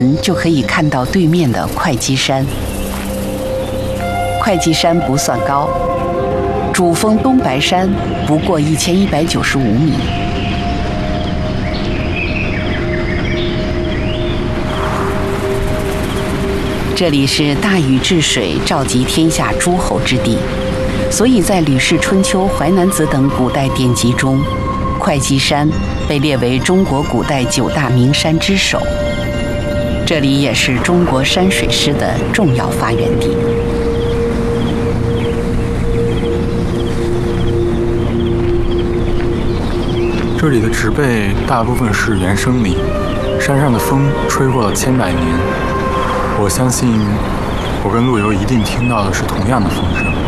就可以看到对面的会稽山。会稽山不算高，主峰东白山不过1195米。这里是大禹治水、召集天下诸侯之地，所以在《吕氏春秋》《淮南子》等古代典籍中，会稽山被列为中国古代9大名山之首。这里也是中国山水诗的重要发源地。 这里的植被大部分是原生林，山上的风吹过了千百年。我相信，我跟陆游一定听到的是同样的风声。